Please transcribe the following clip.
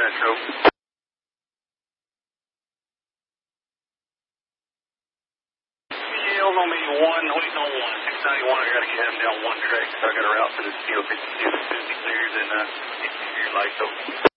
Metro. Yeah, hold on me one, waiting on 691. I got to get him down one track, so I got a route for this CO52 as soon as he clears and get your lights open.